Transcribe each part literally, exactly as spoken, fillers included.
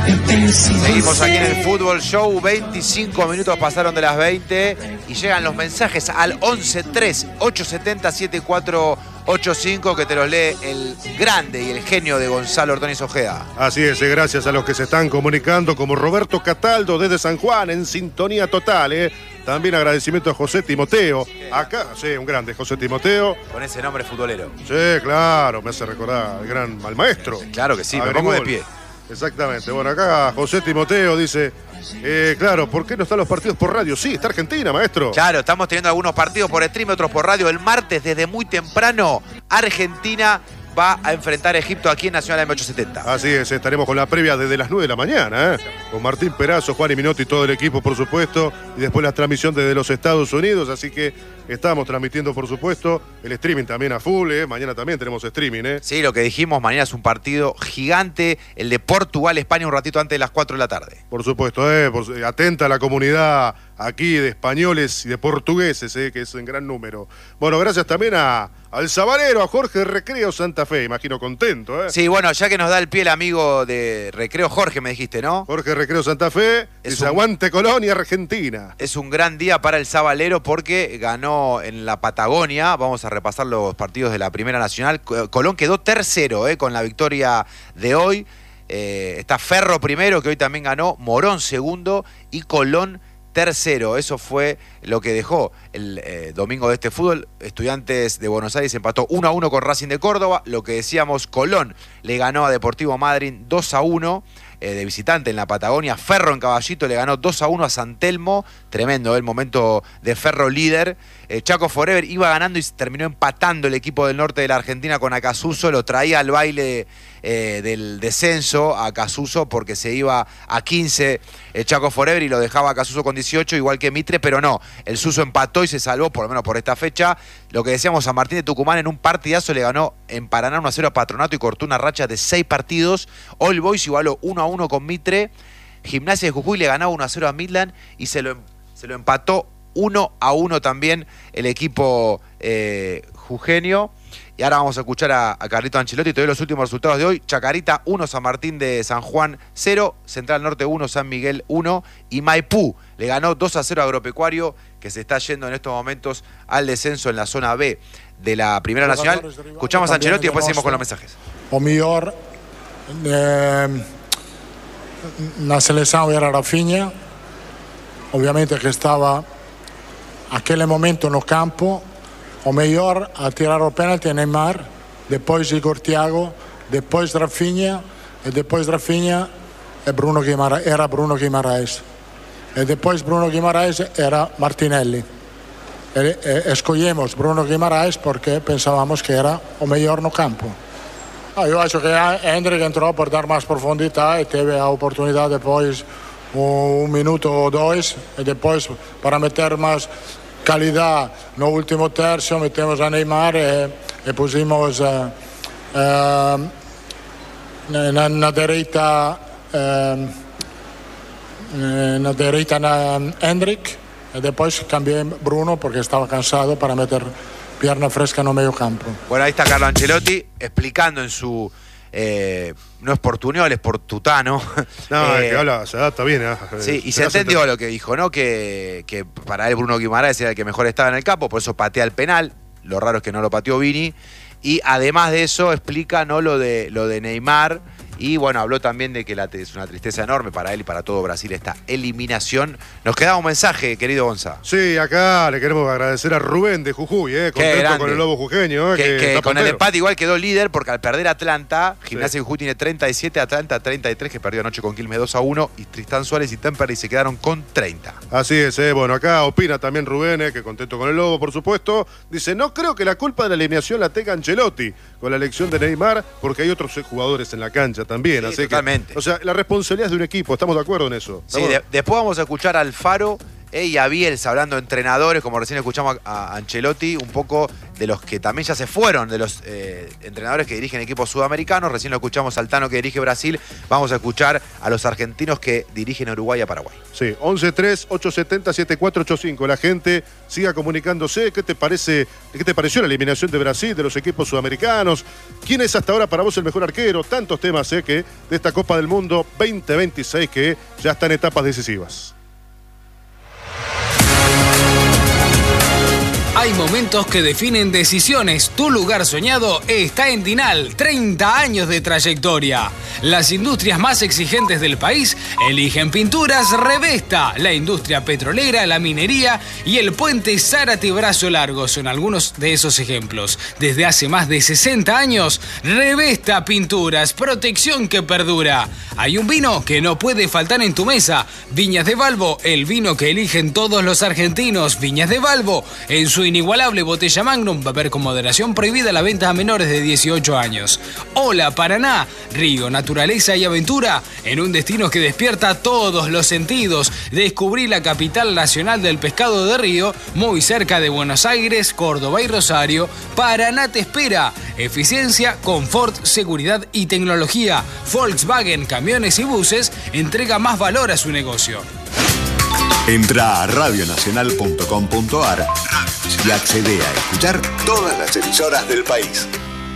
Seguimos aquí en el Fútbol Show, veinticinco minutos pasaron de las veinte y llegan los mensajes al once tres ocho siete cero siete cuatro ocho cinco que te los lee el grande y el genio de Gonzalo Ordóñez Ojeda. Así es, eh, gracias a los que se están comunicando, como Roberto Cataldo desde San Juan, en sintonía total. Eh. También agradecimiento a José Timoteo. Acá, sí, un grande José Timoteo. Con ese nombre futbolero. Sí, claro, me hace recordar al gran al maestro. Claro que sí, me pongo de pie. Exactamente. Bueno, acá José Timoteo dice, eh, claro, ¿por qué no están los partidos por radio? Sí, está Argentina, maestro. Claro, estamos teniendo algunos partidos por stream, otros por radio. El martes, desde muy temprano, Argentina va a enfrentar a Egipto aquí en Nacional M ochocientos setenta. Así es, estaremos con la previa desde las nueve de la mañana, ¿eh? Con Martín Perazo, Juan y Minotti y todo el equipo, por supuesto, y después la transmisión desde los Estados Unidos, así que estamos transmitiendo, por supuesto, el streaming también a full, ¿eh? Mañana también tenemos streaming, ¿eh? Sí, lo que dijimos, mañana es un partido gigante, el de Portugal-España, un ratito antes de las cuatro de la tarde. Por supuesto, ¿eh? Por, atenta a la comunidad aquí de españoles y de portugueses, ¿eh? Que es en gran número. Bueno, gracias también a, al sabanero, a Jorge Recreo Santa Fe, imagino contento, ¿eh? Sí, bueno, ya que nos da el pie el amigo de Recreo, Jorge, me dijiste, ¿no? Jorge Recreo Santa Fe, es dice, un, aguante Colonia, Argentina. Es un gran día para el sabalero porque ganó en la Patagonia. Vamos a repasar los partidos de la Primera Nacional. Colón quedó tercero, ¿eh? Con la victoria de hoy. Eh, está Ferro primero, que hoy también ganó, Morón segundo y Colón tercero. Eso fue lo que dejó el eh, domingo de este fútbol. Estudiantes de Buenos Aires empató uno a uno con Racing de Córdoba. Lo que decíamos, Colón le ganó a Deportivo Madryn dos a uno eh, de visitante en la Patagonia. Ferro en Caballito le ganó dos a uno a San Telmo. Tremendo el momento de Ferro líder. Eh, Chaco Forever iba ganando y terminó empatando el equipo del norte de la Argentina con Acasuso. Lo traía al baile eh, del descenso a Acasuso porque se iba a quince el Chaco Forever y lo dejaba a Acasuso con dieciocho, igual que Mitre, pero no. El Suso empató y se salvó, por lo menos por esta fecha. Lo que decíamos, San Martín de Tucumán en un partidazo le ganó en Paraná uno a cero a Patronato y cortó una racha de seis partidos. All Boys igualó uno a uno con Mitre. Gimnasia de Jujuy le ganó uno a cero a Midland y se lo, se lo empató uno a uno también el equipo eh, jujeño. Y ahora vamos a escuchar a, a Carlito Ancelotti. Te doy los últimos resultados de hoy. Chacarita uno, San Martín de San Juan cero, Central Norte uno, San Miguel uno y Maipú le ganó dos a cero a Agropecuario, que se está yendo en estos momentos al descenso en la zona B de la Primera Nacional. Escuchamos a Ancelotti y después seguimos con los mensajes. O mejor eh, la selección era Rafinha, obviamente que estaba aquel momento no campo. O melhor a tirar o pênalti Neymar, depois Igor Thiago, depois Rafinha e depois Rafinha e Bruno Guimarães, era Bruno Guimarães. E depois Bruno Guimarães era Martinelli. E, e, escolhemos Bruno Guimarães porque pensávamos que era o melhor no campo. Ah, eu acho que Hendrick entrou por dar mais profundidade e teve a oportunidade depois um, um minuto ou dois e depois para meter mais calidad no último tercio, metemos a Neymar e, e pusimos uh, uh, na, na direita uh, na direita na Hendrick e depois cambié Bruno porque estaba cansado para meter pierna fresca no medio campo. Bueno, ahí está Carlo Ancelotti explicando en su Eh, no es portuñol, es portutano. No, eh, es que habla, se adapta bien. ¿eh? Sí, y se, se entendió enter... lo que dijo, ¿no? Que, que para él Bruno Guimarães era el que mejor estaba en el campo, por eso patea el penal. Lo raro es que no lo pateó Vini. Y además de eso explica, ¿no? Lo de, lo de Neymar. Y bueno, habló también de que la, es una tristeza enorme para él y para todo Brasil esta eliminación. Nos queda un mensaje, querido Gonza. Sí, acá le queremos agradecer a Rubén de Jujuy, eh, contento con el lobo jujeño. Eh, que, que, que con puntero. El empate igual quedó líder porque al perder Atlanta, Gimnasia sí. de Jujuy tiene treinta y siete, Atlanta treinta y tres, que perdió anoche con Quilmes dos a uno, y Tristán Suárez y Temperley se quedaron con treinta. Así es, eh, bueno, acá opina también Rubén, eh, que contento con el lobo, por supuesto. Dice, no creo que la culpa de la eliminación la tenga Ancelotti con la elección de Neymar, porque hay otros jugadores en la cancha también. Sí, así totalmente. Que, o sea, la responsabilidad es de un equipo, estamos de acuerdo en eso. Sí, de, después vamos a escuchar al Faro eh, y a Bielsa, hablando de entrenadores, como recién escuchamos a, a Ancelotti, un poco de los que también ya se fueron, de los eh, entrenadores que dirigen equipos sudamericanos. Recién lo escuchamos al Tano que dirige Brasil. Vamos a escuchar a los argentinos que dirigen Uruguay a Paraguay. Sí, once tres ocho siete cero siete cuatro ocho cinco. La gente siga comunicándose. ¿Qué te parece, qué te pareció la eliminación de Brasil, de los equipos sudamericanos? ¿Quién es hasta ahora para vos el mejor arquero? Tantos temas eh, que de esta Copa del Mundo veinte veintiséis que ya está en etapas decisivas. Hay momentos que definen decisiones. Tu lugar soñado está en Dinal. treinta años de trayectoria. Las industrias más exigentes del país eligen Pinturas Revesta. La industria petrolera, la minería y el puente Zárate Brazo Largo son algunos de esos ejemplos. Desde hace más de sesenta años, Revesta Pinturas, protección que perdura. Hay un vino que no puede faltar en tu mesa. Viñas de Valvo, el vino que eligen todos los argentinos. Viñas de Valvo, en su inigualable botella Magnum, beber con moderación, prohibida la venta a menores de dieciocho años. Hola Paraná, río, naturaleza y aventura, en un destino que despierta todos los sentidos. Descubrí la capital nacional del pescado de río, muy cerca de Buenos Aires, Córdoba y Rosario. Paraná te espera. Eficiencia, confort, seguridad y tecnología. Volkswagen, camiones y buses, entrega más valor a su negocio. Entra a radio nacional punto com punto a r y accede a escuchar todas las emisoras del país.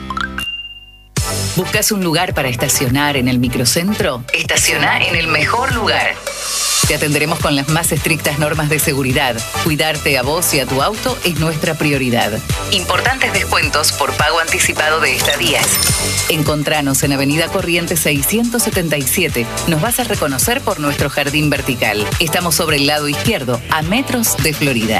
¿Buscas un lugar para estacionar en el microcentro? Estaciona en el mejor lugar. Te atenderemos con las más estrictas normas de seguridad. Cuidarte a vos y a tu auto es nuestra prioridad. Importantes descuentos por pago anticipado de estadías. Encontranos en Avenida Corrientes seiscientos setenta y siete. Nos vas a reconocer por nuestro jardín vertical. Estamos sobre el lado izquierdo, a metros de Florida.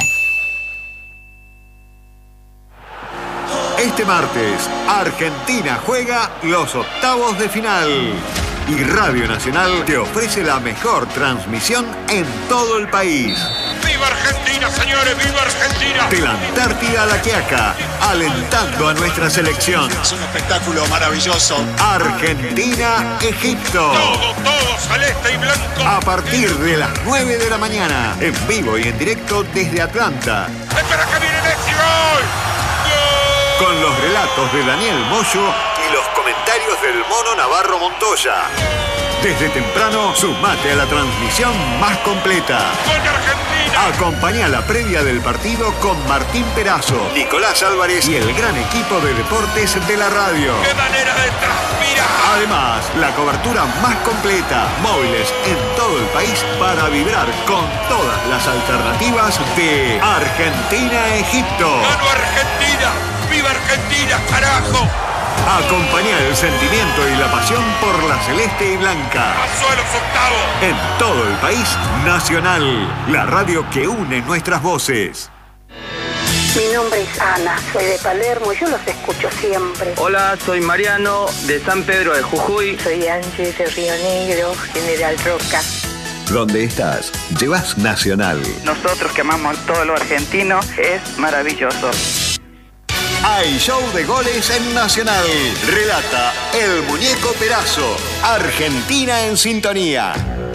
Este martes, Argentina juega los octavos de final. Y Radio Nacional te ofrece la mejor transmisión en todo el país. ¡Viva Argentina, señores! ¡Viva Argentina! De la Antártida a la Quiaca, alentando a nuestra selección. Es un espectáculo maravilloso. Argentina-Egipto. Todo, todo, celeste y blanco. A partir de las nueve de la mañana, en vivo y en directo desde Atlanta. ¡Espera que viene Messi! ¡Gol! ¡Gol! Con los relatos de Daniel Moyo y los comentarios del Mono Navarro Montoya. Desde temprano, sumate a la transmisión más completa. ¡Gol de Argentina! Acompañá la previa del partido con Martín Perazo, Nicolás Álvarez y el gran equipo de deportes de la radio. ¡Qué manera de transpirar! Además, la cobertura más completa, móviles en todo el país para vibrar con todas las alternativas de Argentina-Egipto. ¡Gano Argentina! ¡Viva Argentina, carajo! Acompañá el sentimiento y la pasión por la celeste y blanca. ¡Pasó a los octavos! En todo el país, Nacional, la radio que une nuestras voces. Mi nombre es Ana, soy de Palermo y yo los escucho siempre. Hola, soy Mariano, de San Pedro de Jujuy. Soy Ángel de Río Negro, General Roca. Donde estás, llevas Nacional. Nosotros que amamos todo lo argentino, es maravilloso. Hay show de goles en Nacional. Relata el Muñeco Perazo. Argentina en sintonía.